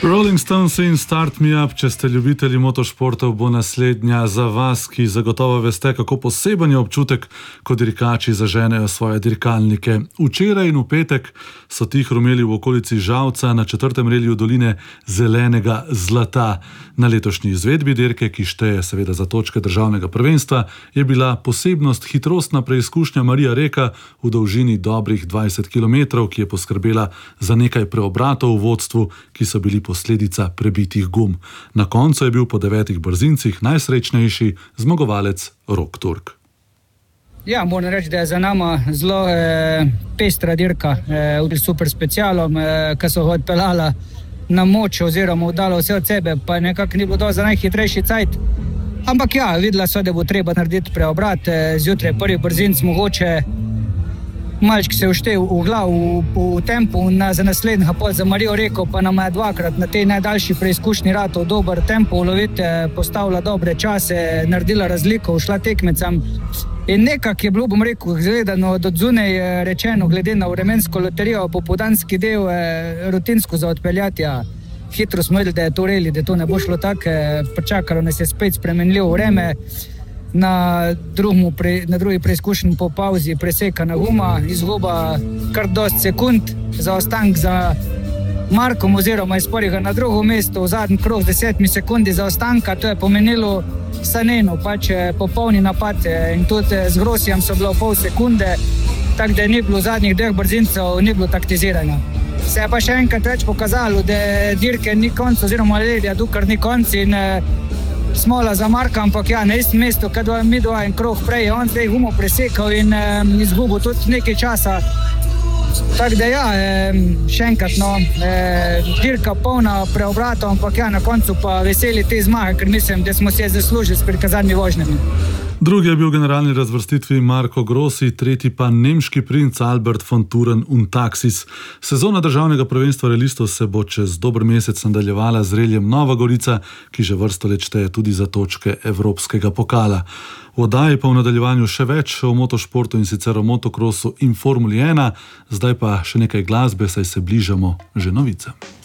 Rolling Stones in Start Me Up, če ste ljubitelji motošportov, bo naslednja za vas, ki zagotovo veste, kako poseben je občutek, ko dirkači zaženejo svoje dirkalnike. Včeraj in v petek so ti hrumeli v okolici Žalca na 4. reliju doline zelenega zlata. Na letošnji izvedbi dirke, ki šteje seveda za točke državnega prvenstva, je bila posebnost hitrostna preizkušnja Marija Reka v dolžini dobrih 20 km, ki je poskrbela za nekaj preobratov v vodstvu, ki so bili posledica prebitih gum. Na koncu je bil po 9 brzincih najsrečnejši zmagovalec Rok Turk. Ja, moram reči, da je za nama zelo pestra dirka v super specialom, ki so ga odpeljala na moč oziroma vdala vse od sebe, pa nekako ni bilo dovolj za najhitrejši cajt. Ampak ja, videla so, da bo treba narediti preobrat, zjutraj prvi brzinc mogoče malček se uštej v glav, v tempu za naslednjega pol za Marijo Reko, pa nam je dvakrat na tej najdaljši preizkušnji ratov dober tempo uloviti, postavila dobre čase, naredila razliko, ušla tekmecam. In nekako je bilo, bom rekel, gledano od zunaj rečeno, glede na vremensko loterijo, popoldanski del rutinsko za odpeljati. Hitro smo videli, da je to reli, da to ne bo šlo tako, počakalo nas je spet spremenljivo vreme. Na drugi preizkušnji po pauzi presekana guma, izguba kar dosti sekund, zaostank za Markom oziroma iz prvega na drugo mesto, v zadnji krog 10 sekundi zaostanka, to je pomenilo saneno, pač popolni napad in tudi z Grosijem so bilo pol sekunde, tako da ni bilo zadnjih dveh brzincev, ni bilo taktiziranja. Se je pa še enkrat več pokazalo, da dirke ni konc oziroma ledja dukar ni konc in smola za Marka, ampak ja, na istem mestu, kad mi dva en krog prej, on zdaj gumo presekal in izgubil tudi nekaj časa. Tako da ja, še enkrat, dirka polna preobratov, ampak ja, na koncu pa veseli te zmage, ker mislim, da smo se zaslužili s prikazanimi vožnjami. Drugi je bil generalni razvrstitvi Marko Grossi, tretji pa nemški princ Albert von Thurn und Taxis. Sezona državnega prvenstva relistov se bo čez dober mesec nadaljevala z reljem Nova Gorica, ki že vrsto let šteje tudi za točke evropskega pokala. V oddaji pa v nadaljevanju še več o motošportu in sicer o motokrosu in Formuli 1, zdaj pa še nekaj glasbe, saj se bližamo že novicam.